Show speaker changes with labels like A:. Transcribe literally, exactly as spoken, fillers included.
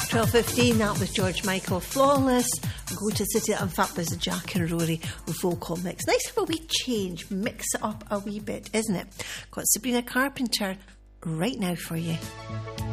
A: twelve fifteen, that was George Michael, Flawless. Go to City. In fact, there's a Jack and Rory with vocal mix. Nice to have a wee change, mix it up a wee bit, isn't it? Got Sabrina Carpenter right now for you.